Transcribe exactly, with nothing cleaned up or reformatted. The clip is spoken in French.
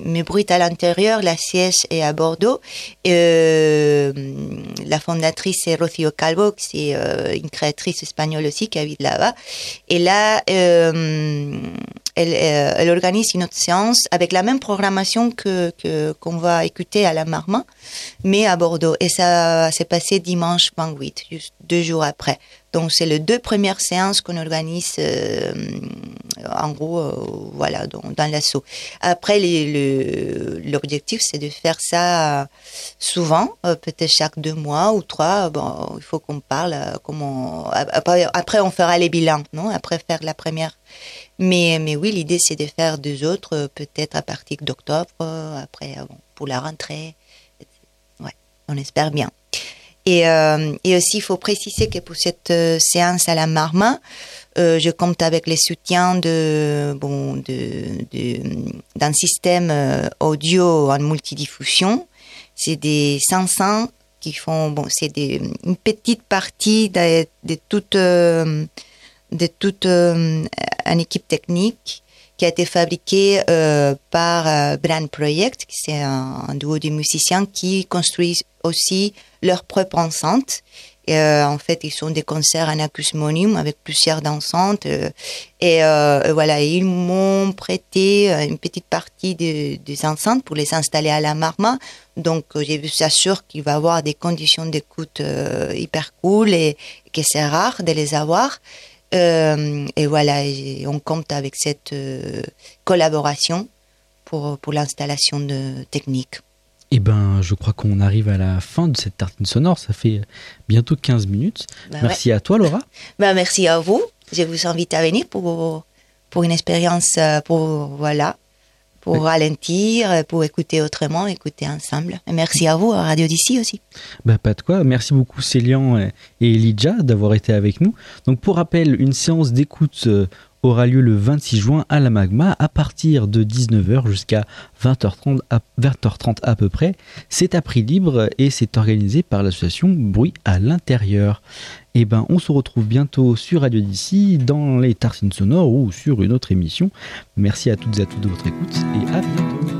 mais Bruit à l'intérieur, la siège est à Bordeaux. Euh, la fondatrice c'est Rocío Calvo, qui est euh, une créatrice espagnole aussi qui habite là-bas. Et là, euh, elle, euh, elle organise une autre séance avec la même programmation que, que qu'on va écouter à la Marma, mais à Bordeaux. Et ça s'est passé dimanche vingt-huit, juste deux jours après. Donc, c'est les deux premières séances qu'on organise, euh, en gros, euh, voilà, dans, dans l'assaut. Après, les, le, l'objectif, c'est de faire ça souvent, euh, peut-être chaque deux mois ou trois. Bon, il faut qu'on parle, euh, comment. Après, après, on fera les bilans, non? Après, faire la première. Mais, mais oui, l'idée, c'est de faire deux autres, peut-être à partir d'octobre, après, bon, pour la rentrée. Ouais, on espère bien. Et, euh, et aussi, il faut préciser que pour cette euh, séance à la Marma, euh, je compte avec les soutiens de, bon, de, de, d'un système euh, audio en multidiffusion. C'est des cinq cents qui font, bon, c'est des, une petite partie de, de toute, euh, de toute euh, une équipe technique qui a été fabriquée euh, par euh, Brand Project, qui c'est un, un duo de musiciens qui construisent aussi leur propre enceinte. Et, euh, en fait, ils sont des concerts en acousmonium avec plusieurs dansantes. Euh, et euh, voilà, et ils m'ont prêté une petite partie de, des enceintes pour les installer à la Marma. Donc, euh, j'ai vu ça sûr qu'il va y avoir des conditions d'écoute euh, hyper cool et que c'est rare de les avoir. Euh, et voilà, et on compte avec cette euh, collaboration pour, pour l'installation de technique. Eh ben, je crois qu'on arrive à la fin de cette tartine sonore. Ça fait bientôt quinze minutes. Ben merci ouais. à toi, Laura. Ben merci à vous. Je vous invite à venir pour, pour une expérience, pour, voilà, pour oui. ralentir, pour écouter autrement, écouter ensemble. Et merci à vous, à Radio d'ici aussi. Ben, pas de quoi. Merci beaucoup, Célian et Elijah, d'avoir été avec nous. Donc, pour rappel, une séance d'écoute aura lieu le vingt-six juin à la Magma à partir de dix-neuf heures jusqu'à vingt heures trente à, vingt heures trente à peu près. C'est à prix libre et c'est organisé par l'association Bruit à l'intérieur. Et ben, on se retrouve bientôt sur Radio d'ici dans les tartines sonores ou sur une autre émission. Merci à toutes et à tous de votre écoute et à bientôt.